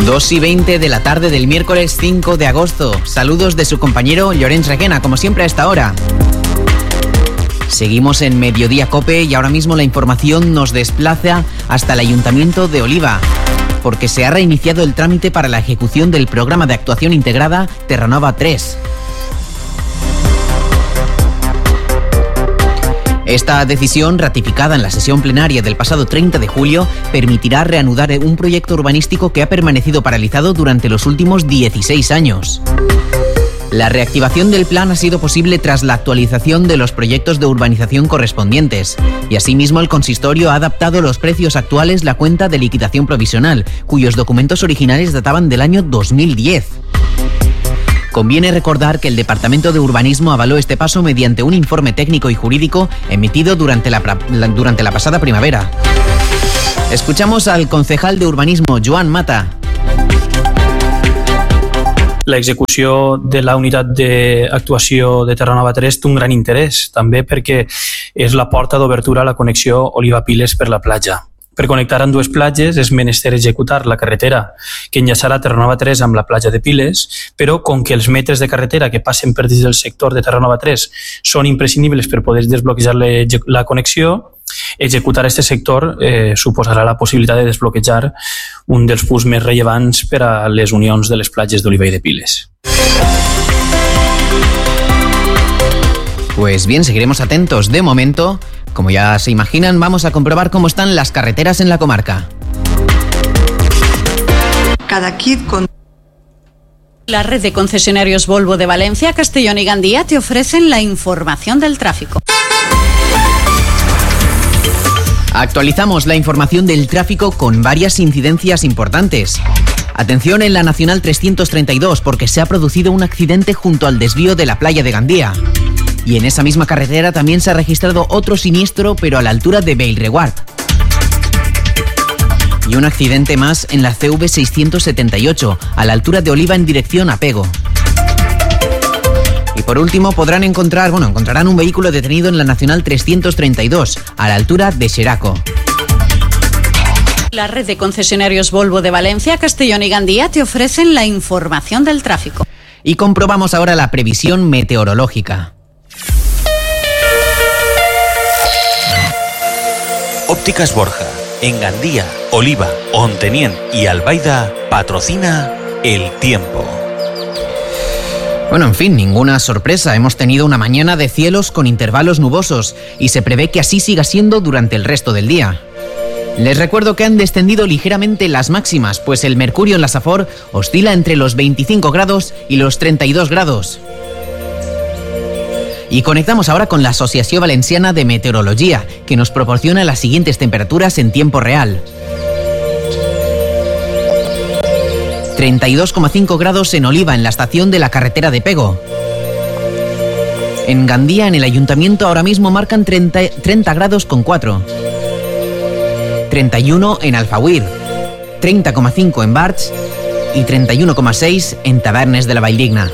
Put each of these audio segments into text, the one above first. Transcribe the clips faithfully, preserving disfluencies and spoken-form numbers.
dos y veinte de la tarde del miércoles cinco de agosto. Saludos de su compañero Llorenç Requena, como siempre a esta hora. Seguimos en Mediodía Cope y ahora mismo la información nos desplaza hasta el Ayuntamiento de Oliva, porque se ha reiniciado el trámite para la ejecución del programa de actuación integrada Terranova tres. Esta decisión, ratificada en la sesión plenaria del pasado treinta de julio, permitirá reanudar un proyecto urbanístico que ha permanecido paralizado durante los últimos dieciséis años. La reactivación del plan ha sido posible tras la actualización de los proyectos de urbanización correspondientes, y asimismo el consistorio ha adaptado los precios actuales la cuenta de liquidación provisional, cuyos documentos originales databan del año dos mil diez. Conviene recordar que el Departamento de Urbanismo avaló este paso mediante un informe técnico y jurídico emitido durante la, la, durante la pasada primavera. Escuchamos al concejal de Urbanismo, Joan Mata. L'execució de la unitat d'actuació de Terranova tres té un gran interès, també perquè és la porta d'obertura a la connexió Oliva-Piles per la platja. Per connectar amb dues platges és menester executar la carretera que enllaçarà Terranova tres amb la platja de Piles, però com que els metres de carretera que passen per dins del sector de Terranova tres són imprescindibles per poder desbloquejar la connexió, executar aquest sector eh, suposarà la possibilitat de desbloquejar un dels punts més rellevants per a les unions de les platges d'Oliva i de Piles. Pues bien, seguiremos atentos. De momento, como ya se imaginan, vamos a comprobar cómo están las carreteras en la comarca. Cada kit con... La red de concesionarios Volvo de Valencia, Castellón y Gandía te ofrecen la información del tráfico. Actualizamos la información del tráfico con varias incidencias importantes. Atención en la Nacional trescientos treinta y dos porque se ha producido un accidente junto al desvío de la playa de Gandía. Y en esa misma carretera también se ha registrado otro siniestro, pero a la altura de Bellreguard. Y un accidente más en la C V seiscientos setenta y ocho, a la altura de Oliva en dirección a Pego. Y por último podrán encontrar, bueno, encontrarán un vehículo detenido en la Nacional trescientos treinta y dos, a la altura de Xeraco. La red de concesionarios Volvo de Valencia, Castellón y Gandía te ofrecen la información del tráfico. Y comprobamos ahora la previsión meteorológica. Ópticas Borja, en Gandía, Oliva, Ontenient y Albaida, patrocina el tiempo. Bueno, en fin, ninguna sorpresa. Hemos tenido una mañana de cielos con intervalos nubosos y se prevé que así siga siendo durante el resto del día. Les recuerdo que han descendido ligeramente las máximas, pues el mercurio en la Safor oscila entre los veinticinco grados y los treinta y dos grados. Y conectamos ahora con la Asociación Valenciana de Meteorología, que nos proporciona las siguientes temperaturas en tiempo real. treinta y dos coma cinco grados en Oliva, en la estación de la carretera de Pego. En Gandía, en el ayuntamiento, ahora mismo marcan treinta, treinta grados con cuatro. treinta y uno en Alfauir, treinta coma cinco en Barx y treinta y uno coma seis en Tavernes de la Valldigna.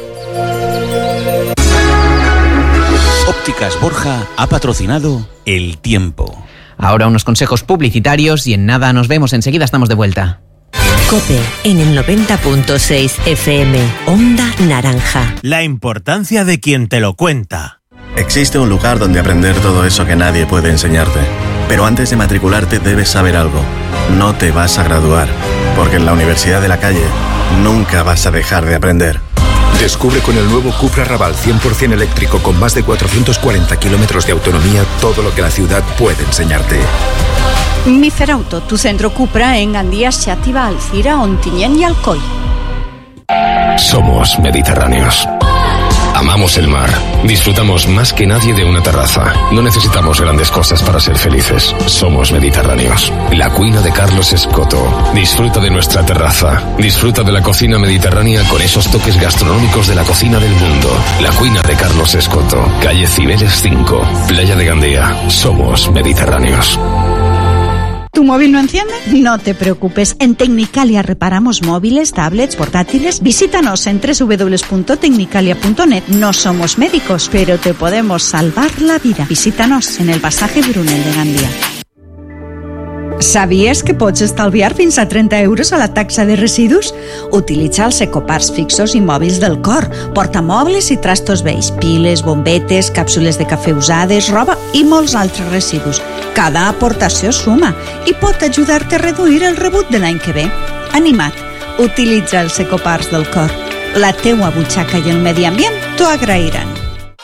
Ópticas Borja ha patrocinado el tiempo. Ahora unos consejos publicitarios y en nada nos vemos. Enseguida estamos de vuelta. COPE en el noventa punto seis F M, Onda Naranja. La importancia de quien te lo cuenta. Existe un lugar donde aprender todo eso que nadie puede enseñarte. Pero antes de matricularte debes saber algo. No te vas a graduar, porque en la Universidad de la Calle nunca vas a dejar de aprender. Descubre con el nuevo Cupra Raval cien por ciento eléctrico con más de cuatrocientos cuarenta kilómetros de autonomía todo lo que la ciudad puede enseñarte. Miferauto, tu centro Cupra en Gandía, Xàtiva, Alcira, Ontinyent y Alcoi. Somos mediterráneos. Amamos el mar. Disfrutamos más que nadie de una terraza. No necesitamos grandes cosas para ser felices. Somos mediterráneos. La Cuina de Carlos Escoto. Disfruta de nuestra terraza. Disfruta de la cocina mediterránea con esos toques gastronómicos de la cocina del mundo. La Cuina de Carlos Escoto. Calle Cibeles cinco. Playa de Gandía. Somos mediterráneos. ¿Tu móvil no enciende? No te preocupes. En Tecnicalia reparamos móviles, tablets, portátiles. Visítanos en doble u doble u doble u punto tecnicalia punto net. No somos médicos, pero te podemos salvar la vida. Visítanos en el pasaje Brunel de Gandía. Sabies que pots estalviar fins a trenta euros a la taxa de residus? Utilitza els ecoparts fixos i mòbils del Cor, portamobles i trastos vells, piles, bombetes, càpsules de cafè usades, roba i molts altres residus. Cada aportació suma i pot ajudar-te a reduir el rebut de l'any que ve. Anima't, utilitza els ecoparts del Cor. La teua butxaca i el medi ambient t'ho agrairan.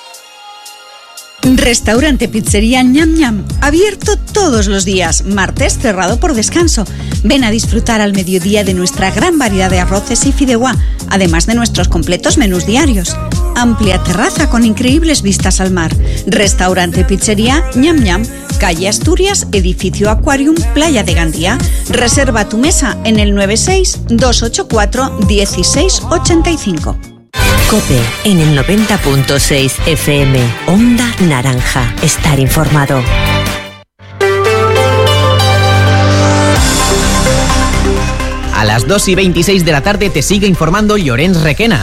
Restaurante Pizzería Ñam Ñam, abierto todos los días, martes cerrado por descanso. Ven a disfrutar al mediodía de nuestra gran variedad de arroces y fideuá, además de nuestros completos menús diarios. Amplia terraza con increíbles vistas al mar. Restaurante Pizzería Ñam Ñam, calle Asturias, edificio Aquarium, Playa de Gandía. Reserva tu mesa en el nueve seis dos ocho cuatro uno seis ocho cinco. COPE en el noventa punto seis F M. Onda Naranja. Estar informado. A las dos y veintiséis de la tarde te sigue informando Llorenç Requena.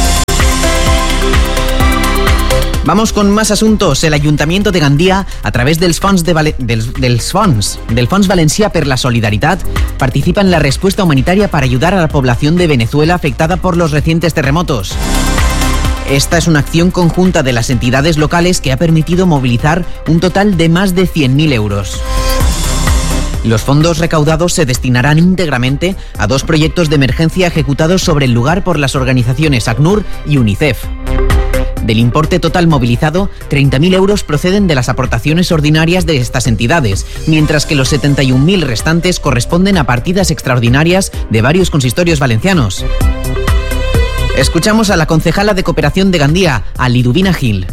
Vamos con más asuntos. El Ayuntamiento de Gandía, a través dels fons, de Vale- dels, dels fons del Fons Valencià per la Solidaritat, participa en la respuesta humanitaria para ayudar a la población de Venezuela afectada por los recientes terremotos. Esta es una acción conjunta de las entidades locales que ha permitido movilizar un total de más de cien mil euros. Los fondos recaudados se destinarán íntegramente a dos proyectos de emergencia ejecutados sobre el lugar por las organizaciones ACNUR y UNICEF. Del importe total movilizado, treinta mil euros proceden de las aportaciones ordinarias de estas entidades, mientras que los setenta y un mil restantes corresponden a partidas extraordinarias de varios consistorios valencianos. Escuchamos a la concejala de Cooperación de Gandía, a Liduvina Gil.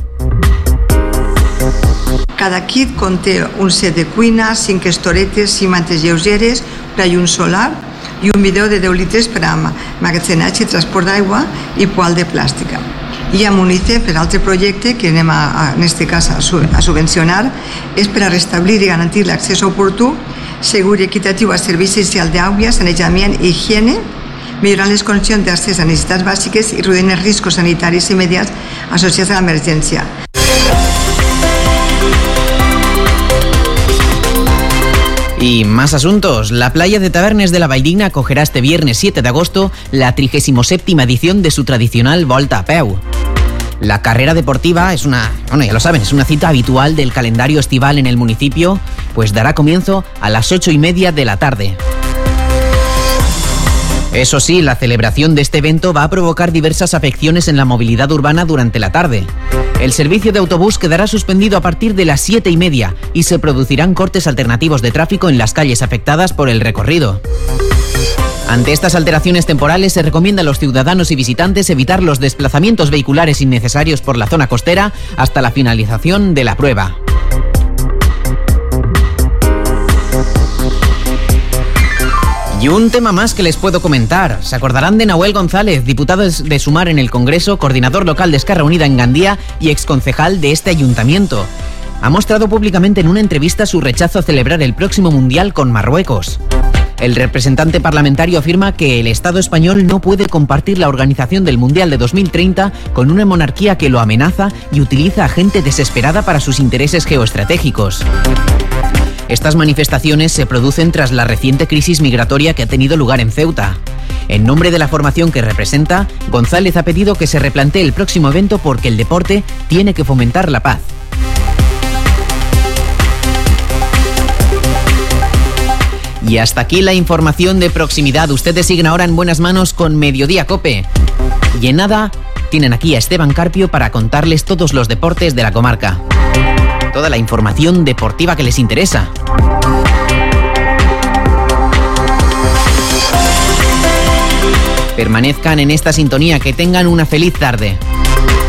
Cada kit conté un set de cuina, cinc estoretes, cinc mantes lleugeres, una llum solar i un bidó de deu litres per a emmagatzenatge i transport d'aigua i poal de plàstica. I amb UNICEF, per altre projecte que anem, a, a, en aquest cas, a, a subvencionar, és per a restablir i garantir l'accés oportú, segur i equitatiu al servei essencial d'aigua, sanejament i higiene, millorant les condicions d'accés a necessitats bàsiques i reduint els riscos sanitaris immediats associats a l'emergència. Y más asuntos. La playa de Tabernes de la Valldigna acogerá este viernes siete de agosto la trigésima séptima edición de su tradicional Volta a Peu. La carrera deportiva es una, bueno, ya lo saben, es una cita habitual del calendario estival en el municipio, pues dará comienzo a las ocho y media de la tarde. Eso sí, la celebración de este evento va a provocar diversas afecciones en la movilidad urbana durante la tarde. El servicio de autobús quedará suspendido a partir de las siete y media y se producirán cortes alternativos de tráfico en las calles afectadas por el recorrido. Ante estas alteraciones temporales se recomienda a los ciudadanos y visitantes evitar los desplazamientos vehiculares innecesarios por la zona costera hasta la finalización de la prueba. Y un tema más que les puedo comentar. Se acordarán de Nahuel González, diputado de Sumar en el Congreso, coordinador local de Esquerra Unida en Gandía y exconcejal de este ayuntamiento. Ha mostrado públicamente en una entrevista su rechazo a celebrar el próximo Mundial con Marruecos. El representante parlamentario afirma que el Estado español no puede compartir la organización del Mundial de dos mil treinta con una monarquía que lo amenaza y utiliza a gente desesperada para sus intereses geoestratégicos. Estas manifestaciones se producen tras la reciente crisis migratoria que ha tenido lugar en Ceuta. En nombre de la formación que representa, González ha pedido que se replantee el próximo evento porque el deporte tiene que fomentar la paz. Y hasta aquí la información de proximidad. Ustedes siguen ahora en buenas manos con Mediodía Cope. Y en nada, tienen aquí a Esteban Carpio para contarles todos los deportes de la comarca. Toda la información deportiva que les interesa. Permanezcan en esta sintonía, que tengan una feliz tarde.